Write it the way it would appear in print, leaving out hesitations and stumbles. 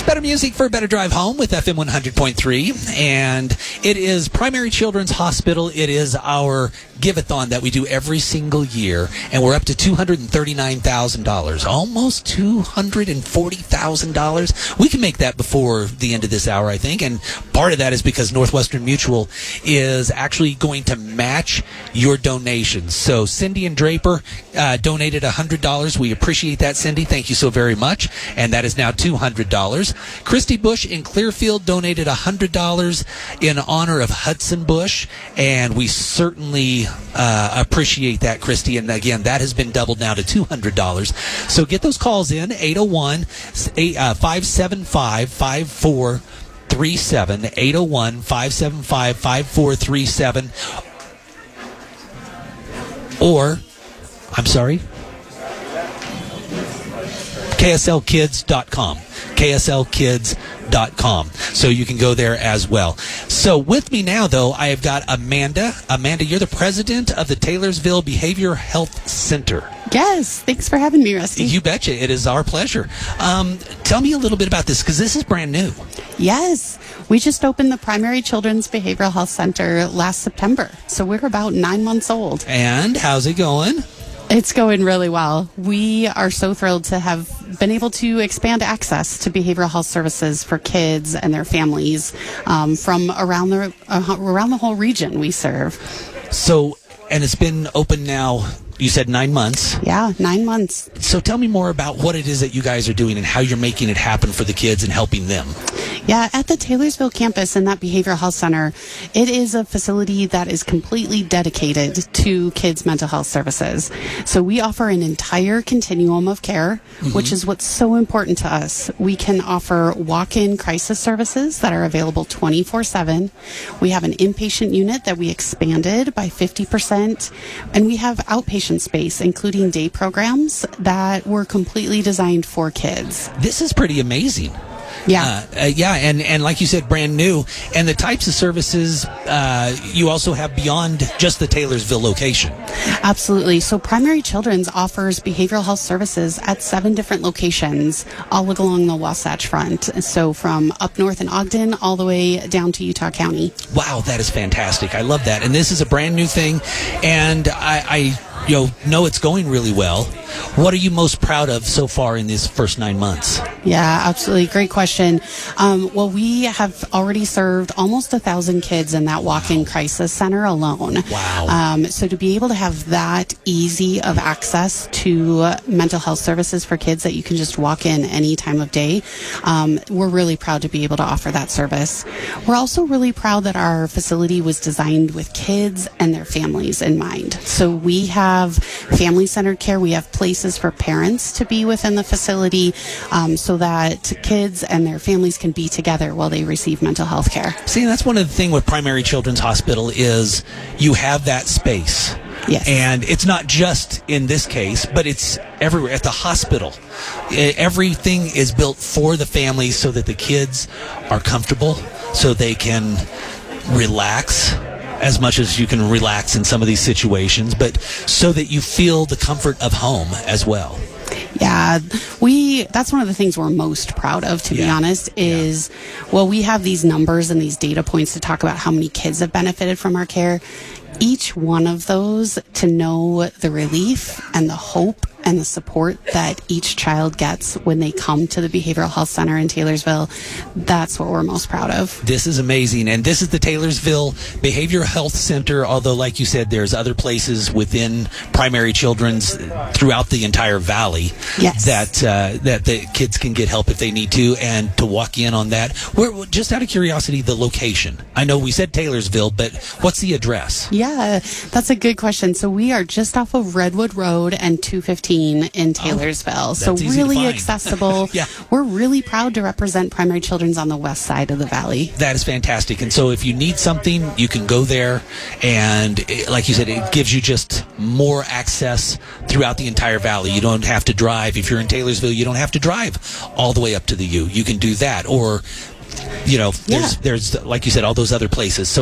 Better music for a better drive home with FM 100.3. And it is Primary Children's Hospital. It is our give-a-thon that we do every single year. And we're up to $239,000. Almost $240,000. We can make that before the end of this hour, I think. And part of that is because Northwestern Mutual is actually going to match your donations. So Cindy and Draper donated $100. We appreciate that, Cindy. Thank you so very much. And that is now $200. Christy Bush in Clearfield donated $100 in honor of Hudson Bush, and we certainly appreciate that, Christy. And again, that has been doubled now to $200. So get those calls in, 801-575-5437, 801-575-5437, or, I'm sorry, KSLkids.com. KSLkids.com. So you can go there as well. So with me now, though, I have got Amanda. Amanda, you're the president of the Taylorsville Behavioral Health Center. Yes. Thanks for having me, Rusty. You betcha. It is our pleasure. Tell me a little bit about this, because this is brand new. Yes. We just opened the Primary Children's Behavioral Health Center last September. So we're about 9 months old. And how's it going? It's going really well. We are so thrilled to have been able to expand access to behavioral health services for kids and their families from around the whole region we serve. So, and it's been open now, you said 9 months. Yeah, 9 months. So tell me more about what it is that you guys are doing and how you're making it happen for the kids and helping them. Yeah, at the Taylorsville campus in that behavioral health center, it is a facility that is completely dedicated to kids' mental health services. So we offer an entire continuum of care, which is what's so important to us. We can offer walk-in crisis services that are available 24/7. We have an inpatient unit that we expanded by 50%, and we have outpatient space, including day programs that were completely designed for kids. This is pretty amazing. Yeah. And like you said, brand new. And the types of services you also have beyond just the Taylorsville location. Absolutely. So Primary Children's offers behavioral health services at 7 different locations all along the Wasatch Front. So from up north in Ogden all the way down to Utah County. Wow, that is fantastic. I love that. And this is a brand new thing. And I know it's going really well. What are you most proud of so far in these first 9 months? Yeah, absolutely. Great question. Well, we have already served almost 1,000 kids in that walk-in crisis center alone. Wow. So to be able to have that easy of access to mental health services for kids that you can just walk in any time of day, we're really proud to be able to offer that service. We're also really proud that our facility was designed with kids and their families in mind. So we have family-centered care. We have places for parents to be within the facility so that kids and their families can be together while they receive mental health care. See, that's one of the things with Primary Children's Hospital is you have that space. Yes. And it's not just in this case, but it's everywhere at the hospital. Everything is built for the families so that the kids are comfortable, so they can relax as much as you can relax in some of these situations, but so that you feel the comfort of home as well. Yeah, that's one of the things we're most proud of, to be honest, is, well, we have these numbers and these data points to talk about how many kids have benefited from our care. Each one of those, to know the relief and the hope and the support that each child gets when they come to the Behavioral Health Center in Taylorsville, that's what we're most proud of. This is amazing. And this is the Taylorsville Behavioral Health Center, although, like you said, there's other places within Primary Children's throughout the entire valley that the kids can get help if they need to, and to walk in on that. Just out of curiosity, the location. I know we said Taylorsville, but what's the address? Yeah, that's a good question. So we are just off of Redwood Road and 215 in Taylorsville. So really accessible. We're really proud to represent Primary Children's on the west side of the valley. That is fantastic. And so if you need something, you can go there. And like you said, it gives you just more access throughout the entire valley. You don't have to drive. If you're in Taylorsville, you don't have to drive all the way up to the U. You can do that. Or, there's like you said, all those other places. So